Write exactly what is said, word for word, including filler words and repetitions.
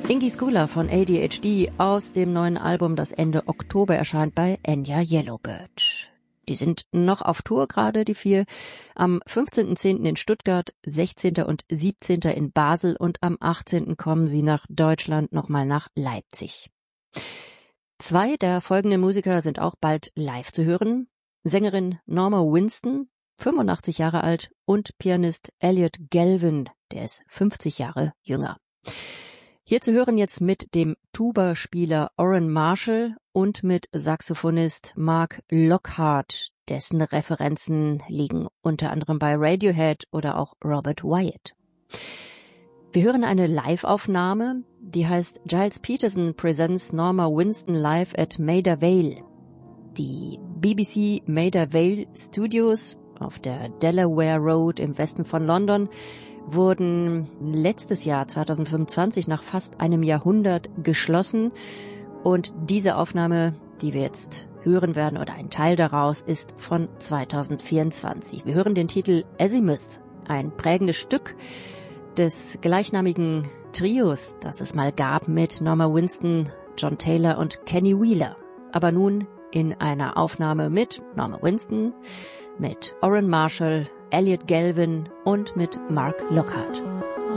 Ingi Skula von A D H D aus dem neuen Album, das Ende Oktober erscheint bei Enya Yellowbird. Die sind noch auf Tour gerade, die vier. Am fünfzehnten zehnten in Stuttgart, sechzehnten und siebzehnten in Basel und am achtzehnten kommen sie nach Deutschland, nochmal nach Leipzig. Zwei der folgenden Musiker sind auch bald live zu hören. Sängerin Norma Winston, fünfundachtzig Jahre alt, und Pianist Elliot Galvin, der ist fünfzig Jahre jünger. Hier zu hören jetzt mit dem Tuba-Spieler Oren Marshall und mit Saxophonist Mark Lockhart, dessen Referenzen liegen unter anderem bei Radiohead oder auch Robert Wyatt. Wir hören eine Live-Aufnahme, die heißt Giles Peterson Presents Norma Winston Live at Maida Vale. Die B B C Maida Vale Studios auf der Delaware Road im Westen von London wurden letztes Jahr zweitausendfünfundzwanzig nach fast einem Jahrhundert geschlossen, und diese Aufnahme, die wir jetzt hören werden, oder ein Teil daraus, ist von zweitausendvierundzwanzig. Wir hören den Titel Azimuth, ein prägendes Stück des gleichnamigen Trios, das es mal gab mit Norma Winston, John Taylor und Kenny Wheeler. Aber nun in einer Aufnahme mit Norma Winston, mit Oren Marshall, Elliot Galvin und mit Mark Lockhart.